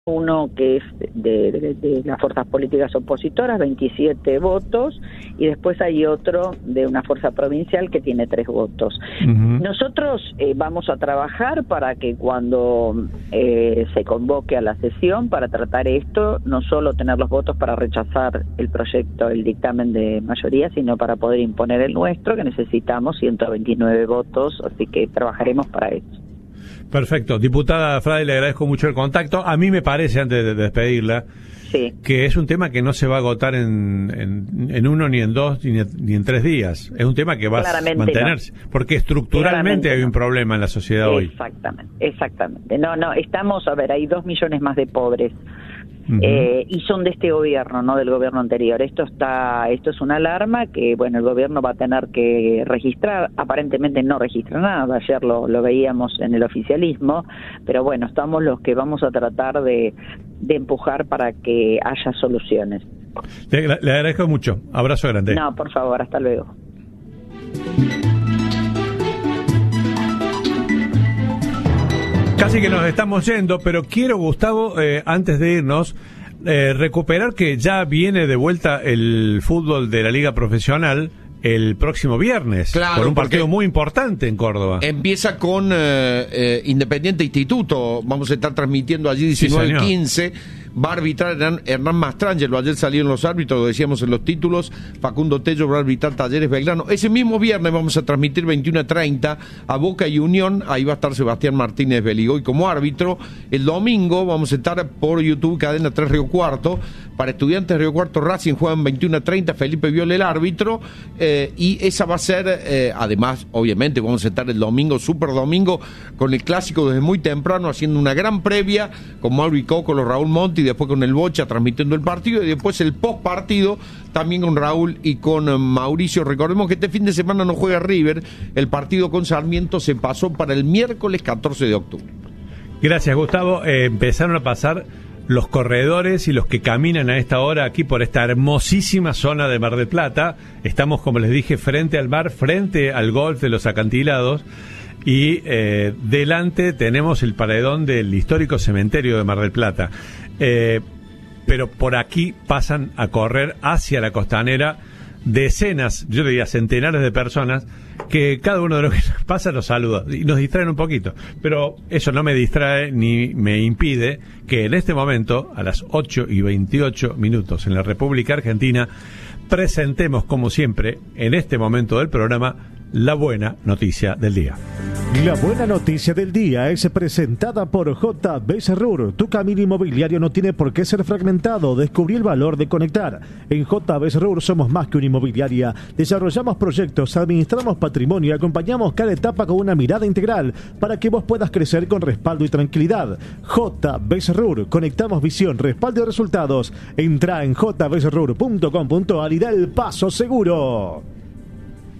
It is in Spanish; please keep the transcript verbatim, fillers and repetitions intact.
uno que es de, de, de las fuerzas políticas opositoras, veintisiete votos, y después hay otro de una fuerza provincial que tiene tres votos. Uh-huh. Nosotros eh, vamos a trabajar para que cuando eh, se convoque a la sesión para tratar esto, no solo tener los votos para rechazar el proyecto, el dictamen de mayoría, sino para poder imponer el nuestro, que necesitamos ciento veintinueve votos, así que trabajaremos para eso. Perfecto. Diputada Frade, le agradezco mucho el contacto. A mí me parece, antes de despedirla, sí, que es un tema que no se va a agotar en, en, en uno, ni en dos, ni, ni en tres días. Es un tema que va Claramente a mantenerse. No. Porque estructuralmente Claramente hay un no. problema en la sociedad hoy. Exactamente, exactamente. No, no, estamos, a ver, hay dos millones más de pobres. Uh-huh. Eh, y son de este gobierno, no del gobierno anterior. Esto está, esto es una alarma que, bueno, el gobierno va a tener que registrar. Aparentemente no registra nada. Ayer lo, lo veíamos en el oficialismo, pero bueno, estamos los que vamos a tratar de, de empujar para que haya soluciones. Le, le agradezco mucho. Abrazo grande. No, por favor, hasta luego. Casi que nos estamos yendo, pero quiero, Gustavo, eh, antes de irnos, eh, recuperar que ya viene de vuelta el fútbol de la Liga Profesional el próximo viernes, claro, con un partido muy importante en Córdoba. Empieza con eh, eh, Independiente Instituto, vamos a estar transmitiendo allí diecinueve quince. Va a arbitrar Hernán, Hernán Mastrangelo. Ayer salieron los árbitros, lo decíamos en los títulos. Facundo Tello va a arbitrar Talleres Belgrano. Ese mismo viernes vamos a transmitir veintiuno treinta a Boca y Unión. Ahí va a estar Sebastián Martínez Beligoy como árbitro. El domingo vamos a estar por YouTube, Cadena tres Río Cuarto. Para Estudiantes Río Cuarto Racing juegan veintiuno treinta. Felipe Viola el árbitro. Eh, y esa va a ser, eh, además, obviamente, vamos a estar el domingo, super domingo, con el clásico desde muy temprano, haciendo una gran previa con Mauro y Coco, los Raúl Monti, y después con el Bocha transmitiendo el partido, y después el post partido también con Raúl y con Mauricio. Recordemos que este fin de semana no juega River, el partido con Sarmiento se pasó para el miércoles catorce de octubre. Gracias, Gustavo. Eh, empezaron a pasar los corredores y los que caminan a esta hora aquí por esta hermosísima zona de Mar del Plata. Estamos, como les dije, frente al mar, frente al golf de los acantilados. Y eh, delante tenemos el paredón del histórico cementerio de Mar del Plata. Eh, pero por aquí pasan a correr hacia la costanera decenas, yo diría centenares de personas, que cada uno de los que pasa nos saluda y nos distraen un poquito. Pero eso no me distrae ni me impide que en este momento, a las ocho y veintiocho minutos en la República Argentina, presentemos, como siempre, en este momento del programa, la buena noticia del día. La buena noticia del día es presentada por J B Serrur. Tu camino inmobiliario no tiene por qué ser fragmentado. Descubrí el valor de conectar. En J B Serrur somos más que una inmobiliaria. Desarrollamos proyectos, administramos patrimonio y acompañamos cada etapa con una mirada integral para que vos puedas crecer con respaldo y tranquilidad. J B Serrur. Conectamos visión, respaldo y resultados. Entra en j b serrur punto com punto a r y da el paso seguro.